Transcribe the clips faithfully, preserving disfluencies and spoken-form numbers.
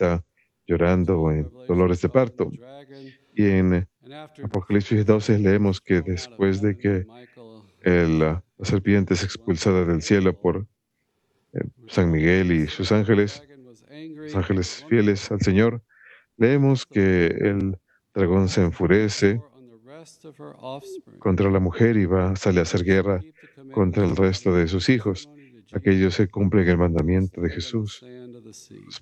está llorando en dolores de Revelation twelve, the parto. dragon, Y en and after Apocalipsis doce leemos que thrown out of después de heaven, que Michael, el, la serpiente es expulsada del cielo por eh, we're San told Miguel it y said sus the ángeles, dragon was los angry with the ángeles woman, fieles al Señor, leemos also que came el dragón se to wage enfurece war on the rest of her offspring, contra la mujer y va, sale a hacer those who guerra keep the contra commandments el of God resto and de the sus hijos, testimony to aquellos Jesus, que cumplen el mandamiento de stand on the Jesús. sand of the sea.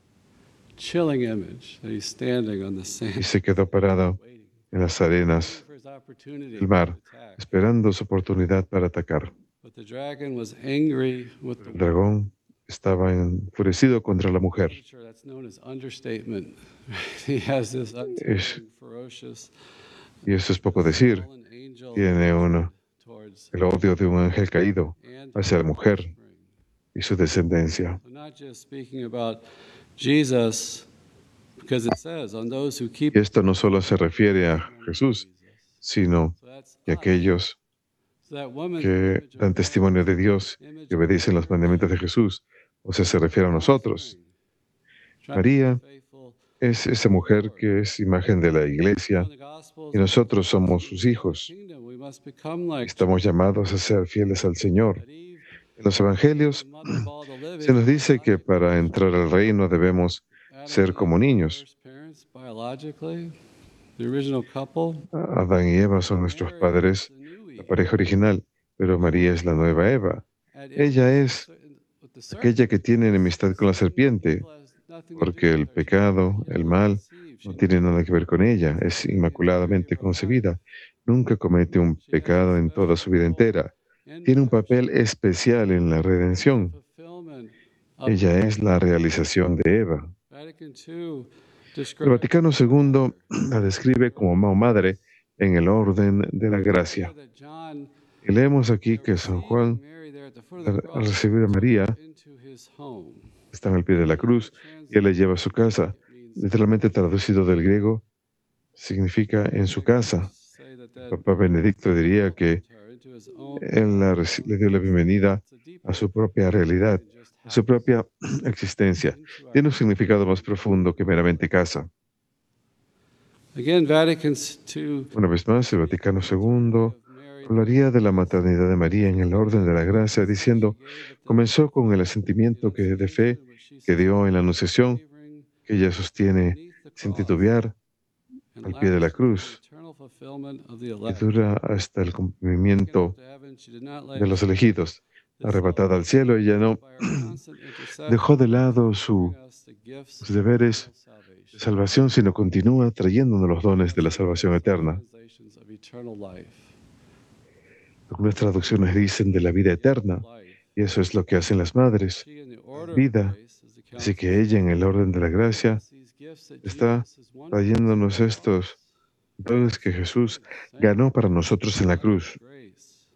Chilling image that he's standing on the Y sand, se quedó parado waiting, en las waiting arenas for his opportunity del to mar, attack. esperando su oportunidad para atacar. But the dragon was angry with the El woman. dragón estaba enfurecido contra la mujer. Literature, that's known as understatement. He has this Es, untiring, ferocious, y eso es poco decir. fallen angel Tiene hatred uno, towards el odio de un ángel caído and hacia la her mujer offspring. y su descendencia. So not just speaking about Jesus, because it says, on those who keep Y the esto no commandments solo of se God and the refiere a testimony of Jesús, Jesus. sino So that's que us. aquellos So that woman's the que image of dan testimonio de Christ, Dios image y of the obedecen los mandamientos de church, Jesús, o sea, se refiere a her nosotros. offspring, trying to María be faithful es esa to the mujer Lord. que es imagen de la So iglesia in the Gospels, y it says nosotros for us somos to sus inherit the hijos. kingdom, we must become like Estamos Jesus. llamados a ser fieles al Señor. That Eve, En los being the evangelios mother of all the se living, nos dice que biologically, para she entrar al was reino debemos Adam ser and Eve como were our niños. first parents biologically, the original couple. Adán y Eva son nuestros Mary is padres, the new la Eve. pareja original, pero María es la nueva Eva. At Ella issue with the, es ser- with the aquella serpent, que tiene because enemistad con la sin and serpiente, evil has nothing to do porque with el her. She's never pecado, el yielded or mal, deceived. no She tiene never nada que ver con ella. Es sinned the entire area inmaculadamente of her life. concebida. Nunca comete un She has a pecado en toda special su vida role entera. in Tiene un redemption. papel especial en la She's the redención. fulfillment of Ella es la Eve. realización de Eva. Vatican two El describes Vaticano her segundo mother la describe como mamá o madre en el orden de la We read here gracia. that John, Y leemos aquí uh, que San receiving Juan, Mary there at the foot of the al al cross, recibir a took her María, into his home. está al pie de la cruz Literally y él la translated lleva a su casa. it means Literalmente home. traducido del griego, significa en su casa. Benedictus say that El that Papa Benedicto diría que welcomed her into his own él la reci- le dio la bienvenida It's a deeper a su propia realidad, than just a su house, propia existencia. into our Tiene un significado más home. profundo que meramente casa. Again, Vatican two Una vez más, el speaks of Vaticano the maternity segundo of Mary hablaría de la as maternidad de María en el orden de la gracia, faith she diciendo, gave at the comenzó con el the asentimiento que, de fe Annunciation, which she que dio en la sustained Anunciación, unwavering que ella sostiene beneath the sin cross, titubear and al pie de la lasted to the cruz, eternal fulfillment of the y elect. dura hasta el Taken up cumplimiento to heaven, she did not let de los go. elegidos. This Arrebatada love al cielo, ella no by her constant dejó de intercession, lado bring su, us the gifts sus of deberes eternal de salvation, salvación, sino continúa trayéndonos los giving dones de us la the salvación various eterna. translations of eternal life. Algunas traducciones dicen de la vida eterna, Life. y eso es lo que hacen las madres, She in the order of vida. grace, as the Así council que ella, en el orden de la bringing gracia, us these gifts that está Jesus has won for us trayéndonos on the estos cross. dones que Jesús Thank ganó you para for nosotros en la cruz. grace.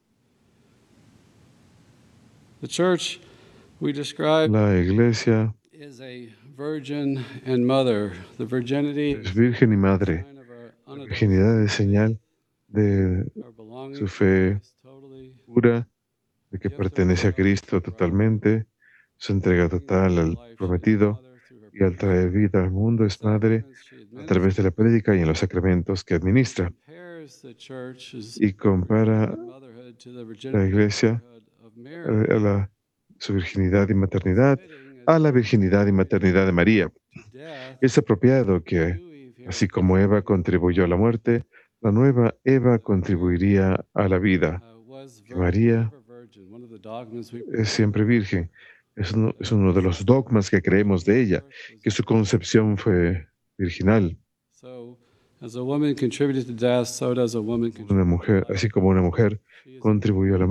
The church we describe La iglesia is a virgin and mother. The virginity es is virgen y a madre. sign of our La virginidad unadulterated es faith, señal de our belonging su to fe Christ totally, pura, de que gift of pertenece a herself to Cristo the bride, totalmente, su entrega brings total new al life. She is prometido, mother through her y al traer preaching, vida al mundo the es madre sacraments she a través de la administers, prédica y en los sacramentos que administra. compares the church's Y compara virginity and motherhood to the la virginity and iglesia motherhood of a Mary. a la, su virginidad y It's maternidad fitting as a la Eve virginidad y maternidad de María. to death, Es apropiado the que, new Eve así here como Eva contribuyó a la muerte, la nueva Eva that Mary contribuiría a la vida, uh, was que vir- María ever virgin. One of the dogmas we es proclaim siempre virgen. Es uno, es uno de los is dogmas que creemos de ella, birth was que su virgin. concepción fue virginal. So, as a woman contributed to death, so does a woman Una contribute to mujer, life. así como una mujer She is a contribuyó a la